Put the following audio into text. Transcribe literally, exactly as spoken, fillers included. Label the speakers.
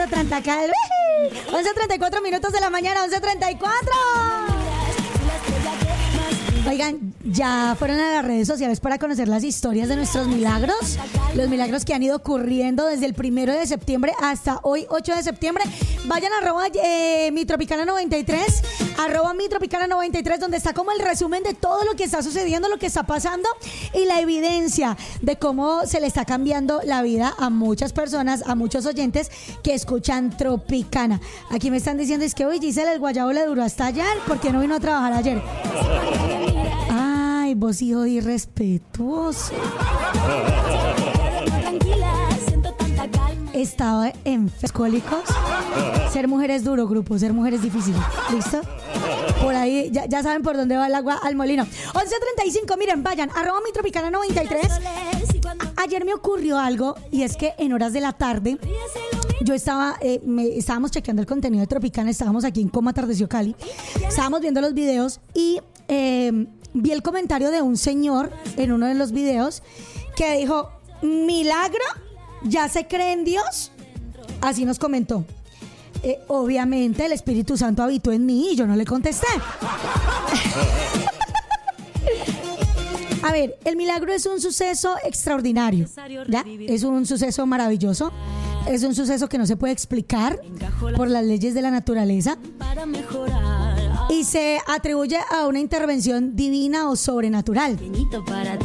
Speaker 1: treinta acá. once treinta y cuatro minutos de la mañana, once treinta y cuatro. Oigan, ya fueron a las redes sociales para conocer las historias de nuestros milagros, los milagros que han ido ocurriendo desde el primero de septiembre hasta hoy, ocho de septiembre. Vayan a arroba eh, mi tropicana noventa y tres, arroba mi tropicana noventa y tres, donde está como el resumen de todo lo que está sucediendo, lo que está pasando y la evidencia de cómo se le está cambiando la vida a muchas personas, a muchos oyentes que escuchan Tropicana. Aquí me están diciendo, es que hoy Gisela, el guayabo le duró hasta ayer, ¿por qué no vino a trabajar ayer? Ay, vos hijo irrespetuoso. Estaba en alcohólicos. Ser mujer es duro, grupo. Ser mujer es difícil. ¿Listo? Por ahí ya, ya saben por dónde va el agua al molino. once treinta y cinco, miren, vayan, arroba mi tropicana noventa y tres. A- ayer me ocurrió algo y es que en horas de la tarde yo estaba, eh, me, estábamos chequeando el contenido de Tropicana, estábamos aquí en Cómo Atardeció Cali, estábamos viendo los videos y eh, vi el comentario de un señor en uno de los videos que dijo, milagro, ¿ya se cree en Dios? Así nos comentó. Eh, obviamente el Espíritu Santo habitó en mí y yo no le contesté. A ver, el milagro es un suceso extraordinario, ¿ya? Es un suceso maravilloso. Es un suceso que no se puede explicar por las leyes de la naturaleza y se atribuye a una intervención divina o sobrenatural.